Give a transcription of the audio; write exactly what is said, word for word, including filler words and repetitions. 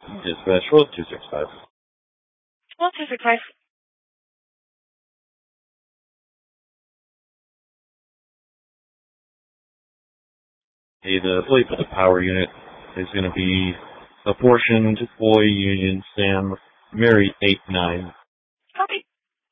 Dispatch, roll two six five. Well, two six five. Hey, the plate for the power unit is going to be apportioned Boy Union Sam Mary eight nine. Copy.